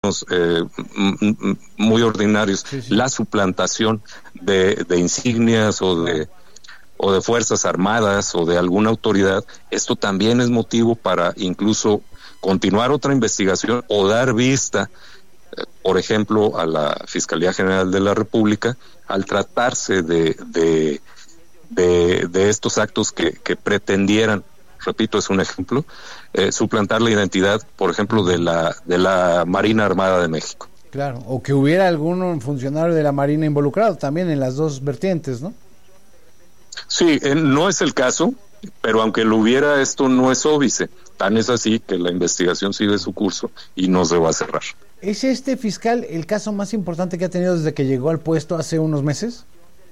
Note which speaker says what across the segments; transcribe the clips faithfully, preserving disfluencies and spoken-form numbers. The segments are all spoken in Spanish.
Speaker 1: eh, muy ordinarios, sí, sí. La suplantación de, de insignias o de o de fuerzas armadas o de alguna autoridad, esto también es motivo para incluso continuar otra investigación o dar vista, eh, por ejemplo, a la Fiscalía General de la República, al tratarse de de, de, de estos actos que, que pretendieran, repito, es un ejemplo, eh, suplantar la identidad, por ejemplo, de la de la Marina Armada de México.
Speaker 2: Claro, o que hubiera algún funcionario de la Marina involucrado también en las dos vertientes, ¿no?
Speaker 1: Sí, eh, no es el caso, pero aunque lo hubiera, esto no es óbice. Tan es así que la investigación sigue su curso y no se va a cerrar.
Speaker 2: ¿Es este fiscal el caso más importante que ha tenido desde que llegó al puesto hace unos meses?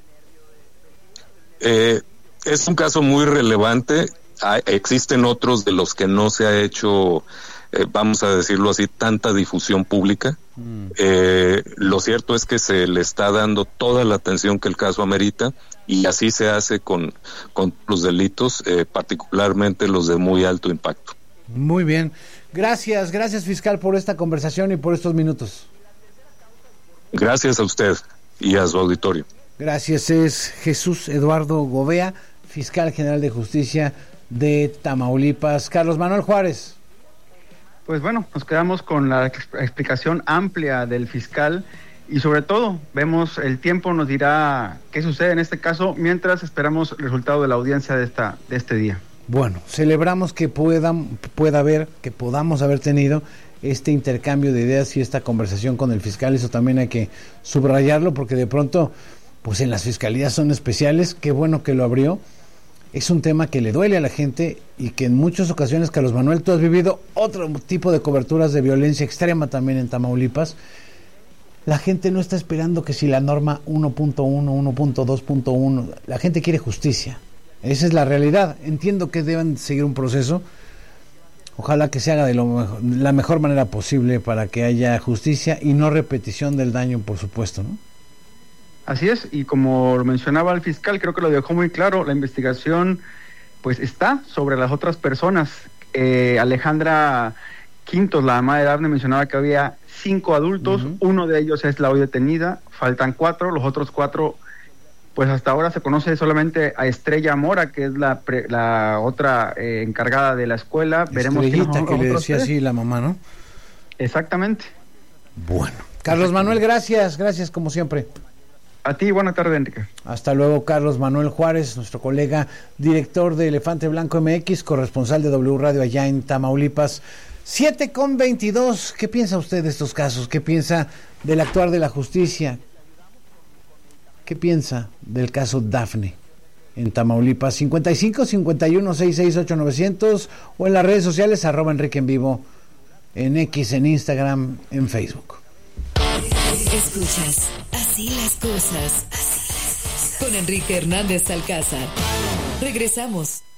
Speaker 1: Eh, es un caso muy relevante. Hay, existen otros de los que no se ha hecho, eh, vamos a decirlo así, tanta difusión pública. Mm. Eh, lo cierto es que se le está dando toda la atención que el caso amerita, y así se hace con, con los delitos, eh, particularmente los de muy alto impacto.
Speaker 2: Muy bien. Gracias, gracias fiscal por esta conversación y por estos minutos.
Speaker 1: Gracias a usted y a su auditorio.
Speaker 2: Gracias, es Jesús Eduardo Gobea, fiscal general de justicia de Tamaulipas. Carlos Manuel Juárez.
Speaker 3: Pues bueno, nos quedamos con la explicación amplia del fiscal y sobre todo vemos el tiempo nos dirá qué sucede en este caso mientras esperamos el resultado de la audiencia de esta de este día.
Speaker 2: Bueno, celebramos que puedan pueda haber que podamos haber tenido este intercambio de ideas y esta conversación con el fiscal. Eso también hay que subrayarlo porque de pronto pues en las fiscalías son especiales. Qué bueno que lo abrió. Es un tema que le duele a la gente y que en muchas ocasiones, Carlos Manuel, tú has vivido otro tipo de coberturas de violencia extrema también en Tamaulipas. La gente no está esperando que si la norma uno punto uno, uno punto dos punto uno, la gente quiere justicia. Esa es la realidad. Entiendo que deben seguir un proceso. Ojalá que se haga de lo mejor, la mejor manera posible para que haya justicia y no repetición del daño, por supuesto, ¿no?
Speaker 3: Así es, y como lo mencionaba el fiscal, creo que lo dejó muy claro, la investigación pues está sobre las otras personas. Eh, Alejandra Quintos, la mamá de Dafne, mencionaba que había cinco adultos, uh-huh. Uno de ellos es la hoy detenida, faltan cuatro, los otros cuatro, pues hasta ahora se conoce solamente a Estrella Mora, que es la pre, la otra eh, encargada de la escuela. Veremos
Speaker 2: Estrellita, que le decía así la mamá, ¿no?
Speaker 3: Exactamente.
Speaker 2: Bueno, Carlos Manuel, gracias, gracias como siempre.
Speaker 3: A ti, buena tarde, Enrique.
Speaker 2: Hasta luego, Carlos Manuel Juárez, nuestro colega, director de Elefante Blanco M X, corresponsal de W Radio allá en Tamaulipas. siete con veintidós, ¿qué piensa usted de estos casos? ¿Qué piensa del actuar de la justicia? ¿Qué piensa del caso Dafne en Tamaulipas? cincuenta y cinco, cincuenta y uno, sesenta y seis, ocho, novecientos o en las redes sociales, arroba Enrique en Vivo, en X, en Instagram, en Facebook.
Speaker 4: Escuchas Así las cosas, así las cosas. Con Enrique Hernández Alcázar. Regresamos.